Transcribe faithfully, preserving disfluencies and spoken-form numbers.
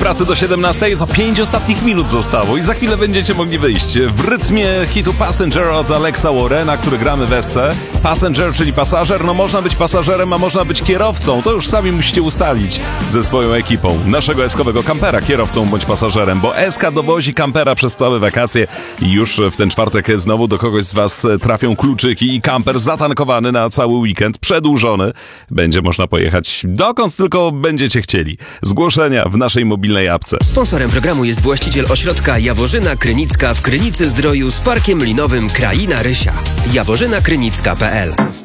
pracy do siedemnastej, to pięć ostatnich minut zostało i za chwilę będziecie mogli wyjść w rytmie hitu Passenger od Alexa Warrena, który gramy w Esce. Passenger, czyli pasażer, no można być pasażerem, a można być kierowcą, to już sami musicie ustalić ze swoją ekipą naszego eskowego kampera, kierowcą bądź pasażerem, bo Eska dowozi kampera przez całe wakacje i już w ten czwartek znowu do kogoś z was trafią kluczyki i kamper zatankowany na cały weekend, przedłużony. Będzie można pojechać dokąd tylko będziecie chcieli. Zgłoszenia w naszej mobilnej apce. Sponsorem programu jest właściciel ośrodka Jaworzyna Krynicka w Krynicy Zdroju z parkiem linowym Kraina Rysia. jaworzyna krynicka kropka p l